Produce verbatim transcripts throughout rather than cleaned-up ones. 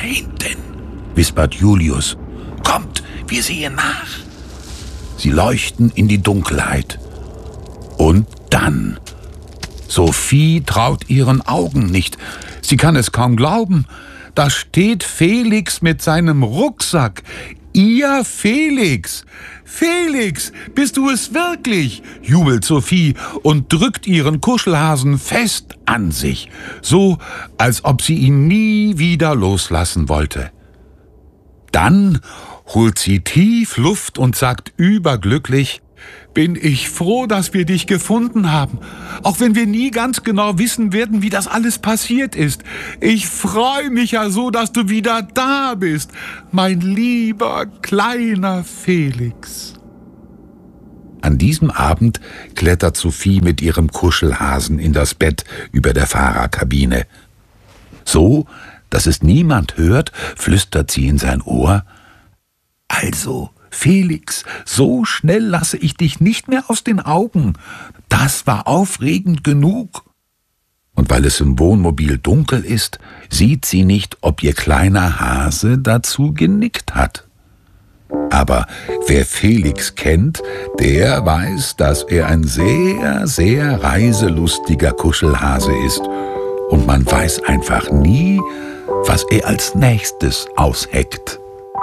hinten«, wispert Julius. »Kommt, wir sehen nach.« Sie leuchten in die Dunkelheit. Und dann... Sophie traut ihren Augen nicht. Sie kann es kaum glauben. Da steht Felix mit seinem Rucksack. Ihr Felix! Felix, bist du es wirklich? Jubelt Sophie und drückt ihren Kuschelhasen fest an sich, so als ob sie ihn nie wieder loslassen wollte. Dann holt sie tief Luft und sagt überglücklich: »Bin ich froh, dass wir dich gefunden haben, auch wenn wir nie ganz genau wissen werden, wie das alles passiert ist. Ich freue mich ja so, dass du wieder da bist, mein lieber kleiner Felix.« An diesem Abend klettert Sophie mit ihrem Kuschelhasen in das Bett über der Fahrerkabine. So, dass es niemand hört, flüstert sie in sein Ohr: »Also, Felix, so schnell lasse ich dich nicht mehr aus den Augen. Das war aufregend genug.« Und weil es im Wohnmobil dunkel ist, sieht sie nicht, ob ihr kleiner Hase dazu genickt hat. Aber wer Felix kennt, der weiß, dass er ein sehr, sehr reiselustiger Kuschelhase ist. Und man weiß einfach nie, was er als nächstes ausheckt.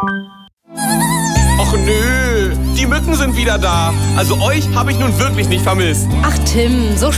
Och nö, die Mücken sind wieder da. Also euch habe ich nun wirklich nicht vermisst. Ach Tim, so